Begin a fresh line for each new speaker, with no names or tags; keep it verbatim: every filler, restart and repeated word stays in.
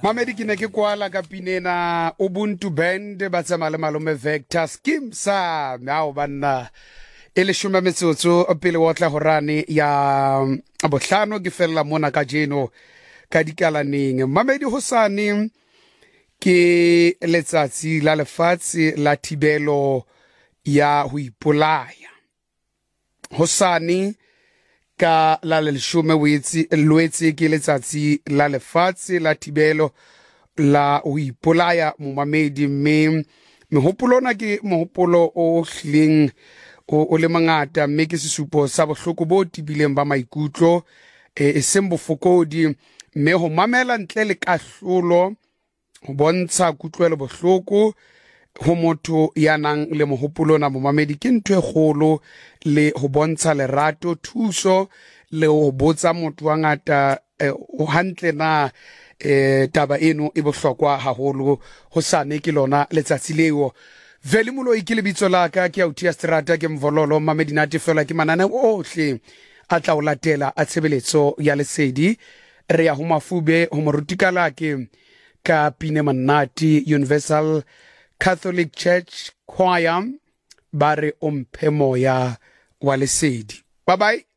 Mamedi ke ne ke kwala ka pinena Ubuntu Band ba tsamaya le malome Vector Scheme sa mao banna ele shuma metsotso pele wa tla horane ya bohlano ke fella mona ka jeno ka dikalaneng. Mamedi Hosane ke letsatsi la lefatshe la thibelo ya ho ipolaya. Hosane ka la leshome wetsi lwetse ke letsatsi la lefatshe la thibelo la ho ipolaya mo Mamedi mme mehopolona ke mohopolo o hleng o le mangata mme ke sesupo sa bohloko bo tibileng ba maikutlo e seng bofokodi mme ho mamela ntle le kahlolo ho bontsha kutlwelo bohloko ho motho ya nang le mohopolona mo Mamedi ke ntwe kgolo le ho bontsha lerato thuso le ho botsa motho wa ngata o hantle na eh taba eno e bohlokwa haholo Hosane ke lona letsatsi leo vele mulo ikile bitso la ka ke autia strata ke mvololo Mamedi nate fela ke manane ohle a tla o latela a tshebeletso ya lesedi re ya ho mafube ho morutikala ke ka pine manati Universal Catholic Church Choir bare omphe moya wa lesedi. Bye bye.